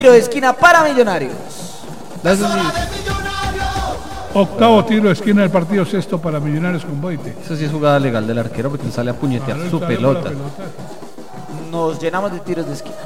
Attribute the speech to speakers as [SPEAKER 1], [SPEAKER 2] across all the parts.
[SPEAKER 1] Tiro de esquina para Millonarios.
[SPEAKER 2] Octavo tiro de esquina del partido, sexto para Millonarios con Boite.
[SPEAKER 3] Eso sí es jugada legal del arquero porque él sale a puñetear su pelota.
[SPEAKER 1] Nos llenamos de tiros de esquina.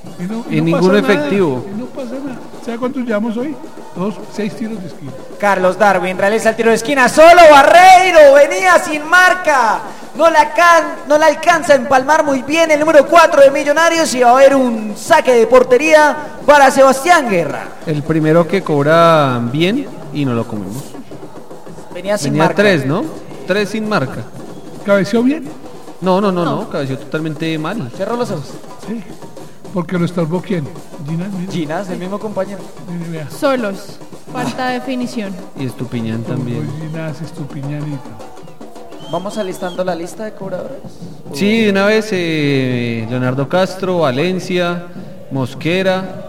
[SPEAKER 2] Y
[SPEAKER 3] ninguno efectivo.
[SPEAKER 2] Y no pasa nada. ¿Sabe cuántos llevamos hoy? 6 tiros de esquina.
[SPEAKER 1] Carlos Darwin realiza el tiro de esquina. Solo Barreiro. Venía sin marca. No la alcanza a empalmar muy bien el número 4 de Millonarios. Y va a haber un saque de portería para Sebastián Guerra.
[SPEAKER 3] El primero que cobra bien y no lo comemos.
[SPEAKER 1] Venía sin marca.
[SPEAKER 3] 3, ¿no? 3 sin marca.
[SPEAKER 2] ¿Cabeció bien?
[SPEAKER 3] No, cabeció totalmente mal.
[SPEAKER 1] Cerró los ojos.
[SPEAKER 2] Sí. Porque lo estorbó ¿quién?
[SPEAKER 1] Ginas, el mismo compañero.
[SPEAKER 4] Solos. Falta definición.
[SPEAKER 3] Y Estupiñán también.
[SPEAKER 2] Ginas, Estupiñanito.
[SPEAKER 1] Vamos alistando la lista de cobradores.
[SPEAKER 3] Sí, de una vez Leonardo Castro, Valencia, Mosquera,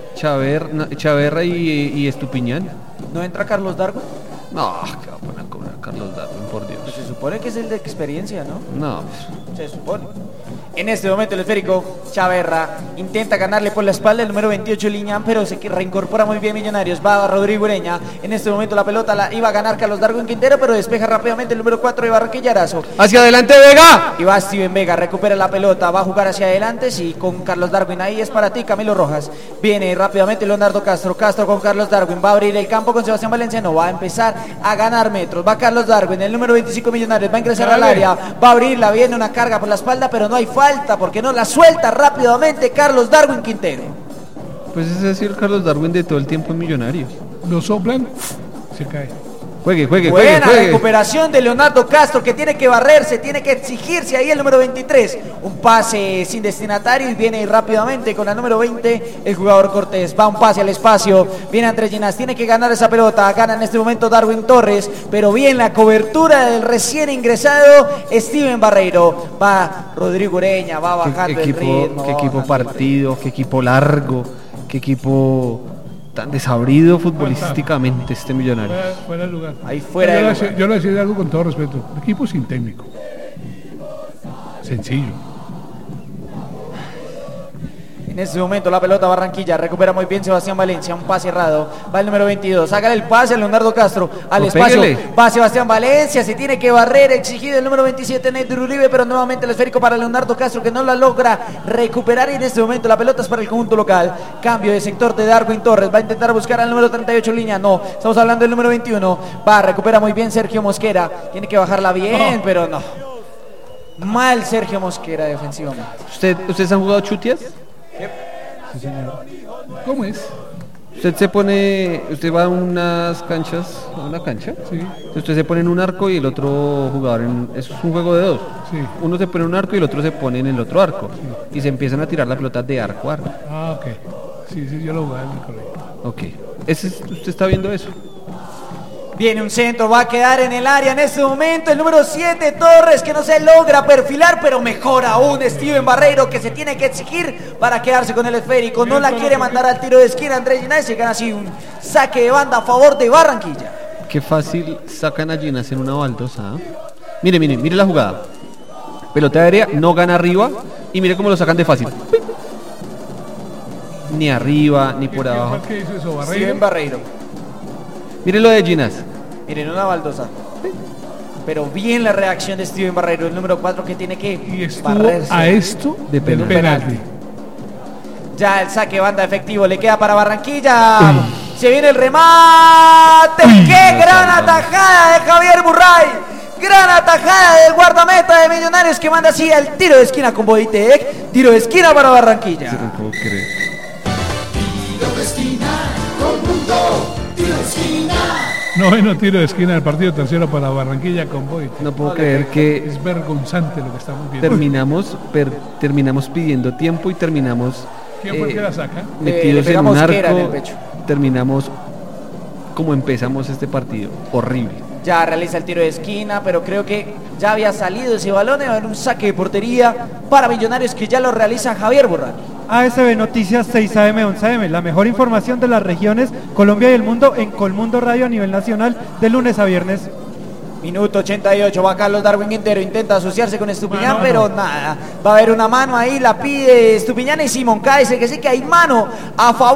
[SPEAKER 3] Chaverra y Estupiñán.
[SPEAKER 1] ¿No entra Carlos Darwin?
[SPEAKER 3] No, que va a poner a cobrar Carlos Darwin, por Dios.
[SPEAKER 1] Pues se supone que es el de experiencia, ¿no?
[SPEAKER 3] No,
[SPEAKER 1] se supone. En este momento el esférico, Chaverra intenta ganarle por la espalda el número 28 Liñán, pero se reincorpora muy bien Millonarios. Va a Rodrigo Ureña. En este momento la pelota la iba a ganar Carlos Darwin Quintero, pero despeja rápidamente el número 4 de Barranquilla Arazo.
[SPEAKER 3] ¡Hacia adelante Vega!
[SPEAKER 1] Y va Steven Vega, recupera la pelota, va a jugar hacia adelante, sí, con Carlos Darwin. Ahí es para ti, Camilo Rojas. Viene rápidamente Leonardo Castro con Carlos Darwin. Va a abrir el campo con Sebastián Valencia, no, va a empezar a ganar metros. Va Carlos Darwin, el número 25 Millonarios, va a ingresar al área, va a abrirla, viene una carga por la espalda, pero no hay falta, porque no la suelta rápidamente Carlos Darwin Quintero.
[SPEAKER 3] Pues ese es el Carlos Darwin de todo el tiempo en Millonarios.
[SPEAKER 2] Lo soplan, se cae.
[SPEAKER 3] Juegue.
[SPEAKER 1] Buena recuperación de Leonardo Castro, que tiene que barrerse, tiene que exigirse ahí el número 23. Un pase sin destinatario y viene rápidamente con la número 20 el jugador Cortés. Va un pase al espacio, viene Andrés Ginas, tiene que ganar esa pelota. Gana en este momento Darwin Torres, pero bien la cobertura del recién ingresado Steven Barreiro. Va Rodrigo Ureña, va bajando el ritmo.
[SPEAKER 3] Qué equipo partido, qué equipo largo, qué equipo tan desabrido futbolísticamente este Millonario.
[SPEAKER 2] Fuera del lugar.
[SPEAKER 1] Ahí fuera.
[SPEAKER 2] Yo le decía algo con todo respeto. Equipo sin técnico. Sencillo.
[SPEAKER 1] En este momento la pelota Barranquilla, recupera muy bien Sebastián Valencia, un pase errado, va el número 22, hágale el pase a Leonardo Castro, al espacio, va Sebastián Valencia, se tiene que barrer, exigido el número 27 Néstor Uribe, pero nuevamente el esférico para Leonardo Castro, que no la logra recuperar, y en este momento la pelota es para el conjunto local. Cambio de sector de Darwin Torres, va a intentar buscar al número 38 Línea, no, estamos hablando del número 21, va, recupera muy bien Sergio Mosquera, tiene que bajarla bien, pero no, mal Sergio Mosquera defensivamente.
[SPEAKER 3] ¿Ustedes han jugado chutias?
[SPEAKER 2] Sí, señor. ¿Cómo es?
[SPEAKER 3] Usted va a unas canchas, a una cancha,
[SPEAKER 2] sí.
[SPEAKER 3] Usted se pone en un arco y el otro jugador, eso es un juego de dos,
[SPEAKER 2] sí.
[SPEAKER 3] Uno se pone en un arco y el otro se pone en el otro arco, sí. Y se empiezan a tirar la pelota de arco a arco.
[SPEAKER 2] Ah, ok, sí, yo lo jugaba en el colegio.
[SPEAKER 3] Ok, ¿usted está viendo eso?
[SPEAKER 1] Viene un centro, va a quedar en el área en este momento el número 7 Torres, que no se logra perfilar, pero mejor aún Steven Barreiro, que se tiene que exigir para quedarse con el esférico, no la quiere mandar al tiro de esquina Andrés Ginas, y gana así un saque de banda a favor de Barranquilla.
[SPEAKER 3] Qué fácil sacan a Ginas en una baldosa, ¿eh? Mire la jugada, pelota aérea, no gana arriba, y mire cómo lo sacan de fácil, ni arriba, ni por abajo.
[SPEAKER 2] ¿Qué hizo eso, Barreiro?
[SPEAKER 1] Steven Barreiro.
[SPEAKER 3] Mire lo de Ginas.
[SPEAKER 1] Miren, una baldosa. Pero bien la reacción de Steven Barreiro, el número 4, que tiene que
[SPEAKER 2] y estuvo
[SPEAKER 1] barrerse
[SPEAKER 2] a esto de penalti.
[SPEAKER 1] Ya el saque banda efectivo le queda para Barranquilla. Se viene el remate. ¡Qué gran atajada de Javier Burray! Gran atajada del guardameta de Millonarios, que manda así al tiro de esquina con Boitec. Tiro de esquina para Barranquilla.
[SPEAKER 3] No puedo creer.
[SPEAKER 5] Tiro de esquina, conjunto, tiro de esquina.
[SPEAKER 2] Noveno tiro de esquina del partido, tercero para Barranquilla con Boitec.
[SPEAKER 3] No puedo creer que
[SPEAKER 2] es vergonzante lo que estamos viendo.
[SPEAKER 3] Terminamos pidiendo tiempo y terminamos
[SPEAKER 2] ¿quién fue el que la saca?
[SPEAKER 3] metidos en un
[SPEAKER 1] en el
[SPEAKER 3] arco.
[SPEAKER 1] pecho.
[SPEAKER 3] Terminamos como empezamos este partido, horrible.
[SPEAKER 1] Ya realiza el tiro de esquina, pero creo que ya había salido ese balón. Va a haber un saque de portería para Millonarios, que ya lo realiza Javier Burray.
[SPEAKER 6] ASB Noticias 6 AM 11 AM, la mejor información de las regiones, Colombia y el mundo en Colmundo Radio a nivel nacional, de lunes a viernes.
[SPEAKER 1] Minuto 88, va Carlos Darwin Quintero, intenta asociarse con Estupiñán,
[SPEAKER 2] No.
[SPEAKER 1] pero nada. Va a haber una mano ahí, la pide Estupiñán y Simón Cáese, que sí que hay mano a favor